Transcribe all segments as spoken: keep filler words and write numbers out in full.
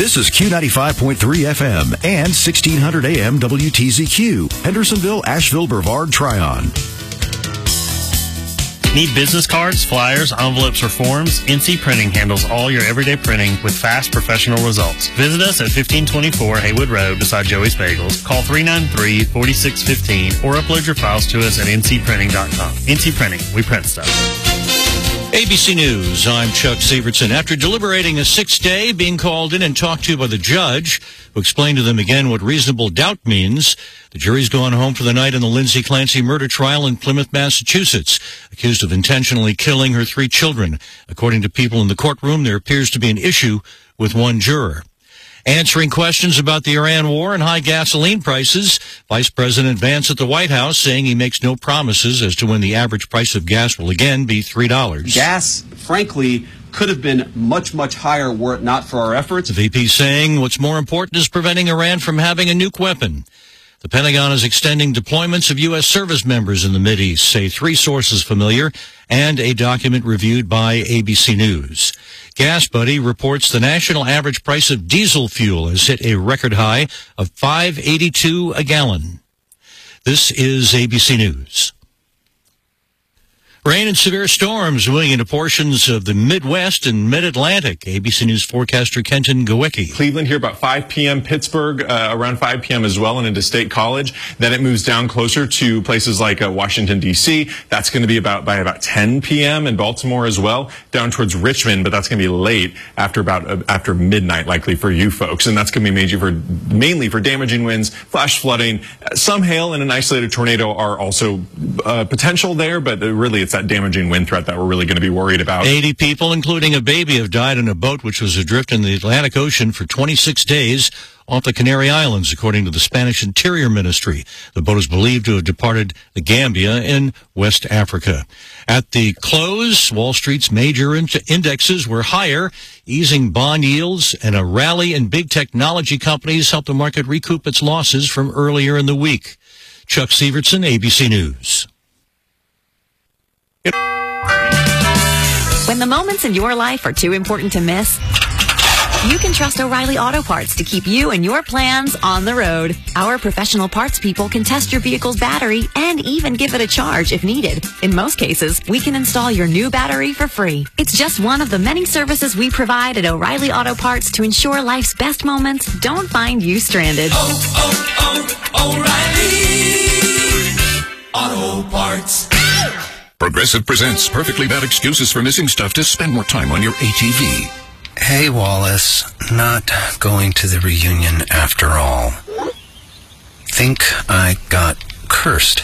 This is Q ninety-five point three F M and sixteen hundred A M W T Z Q, Hendersonville, Asheville, Brevard, Tryon. Need business cards, flyers, envelopes, or forms? N C Printing handles all your everyday printing with fast, professional results. Visit us at fifteen twenty-four Haywood Road beside Joey's Bagels. Call three nine three, four six one five or upload your files to us at n c printing dot com. N C Printing, we print stuff. A B C News, I'm Chuck Severson. After deliberating a sixth day, being called in and talked to by the judge, who explained to them again what reasonable doubt means, the jury's gone home for the night in the Lindsay Clancy murder trial in Plymouth, Massachusetts, accused of intentionally killing her three children. According to people in the courtroom, there appears to be an issue with one juror. Answering questions about the Iran war and high gasoline prices, Vice President Vance at the White House saying he makes no promises as to when the average price of gas will again be three dollars. Gas, frankly, could have been much, much higher were it not for our efforts. The V P saying what's more important is preventing Iran from having a nuke weapon. The Pentagon is extending deployments of U S service members in the Mideast, say three sources familiar, and a document reviewed by A B C News. GasBuddy reports the national average price of diesel fuel has hit a record high of five dollars and eighty-two cents a gallon. This is A B C News. Rain and severe storms moving into portions of the Midwest and Mid-Atlantic. A B C News forecaster Kenton Gawicki. Cleveland here about five p.m. Pittsburgh uh, around five p.m. as well and into State College. Then it moves down closer to places like uh, Washington, D C That's going to be about by about ten p.m. in Baltimore as well, down towards Richmond, but that's going to be late after about uh, after midnight likely for you folks. And that's going to be mainly for, mainly for damaging winds, flash flooding. Uh, some hail and an isolated tornado are also uh, potential there, but uh, really it's that damaging wind threat that we're really going to be worried about. eighty people, including a baby, have died in a boat which was adrift in the Atlantic Ocean for twenty-six days off the Canary Islands, according to the Spanish Interior Ministry. The boat is believed to have departed the Gambia in West Africa. At the close, Wall Street's major in- indexes were higher, easing bond yields, and a rally in big technology companies helped the market recoup its losses from earlier in the week. Chuck Severson, A B C News. When the moments in your life are too important to miss, you can trust O'Reilly Auto Parts to keep you and your plans on the road. Our professional parts people can test your vehicle's battery and even give it a charge if needed. In most cases, we can install your new battery for free. It's just one of the many services we provide at O'Reilly Auto Parts to ensure life's best moments don't find you stranded. Oh, oh, oh, O'Reilly Auto Parts. Progressive presents Perfectly Bad Excuses for Missing Stuff to Spend More Time on Your A T V. Hey, Wallace. Not going to the reunion after all. Think I got cursed.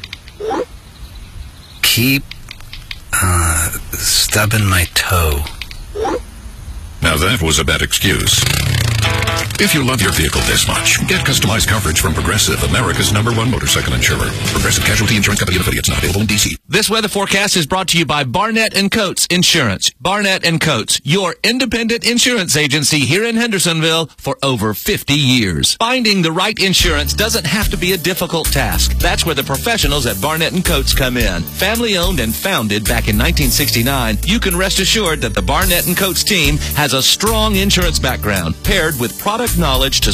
Keep, uh, stubbing my toe. Now that was a bad excuse. If you love your vehicle this much, get customized coverage from Progressive, America's number one motorcycle insurer. Progressive Casualty Insurance Company and affiliates, not available in D C. This weather forecast is brought to you by Barnett and Coates Insurance. Barnett and Coates, your independent insurance agency here in Hendersonville for over fifty years. Finding the right insurance doesn't have to be a difficult task. That's where the professionals at Barnett and Coates come in. Family owned and founded back in nineteen sixty-nine, you can rest assured that the Barnett and Coates team has a strong insurance background paired with product knowledge to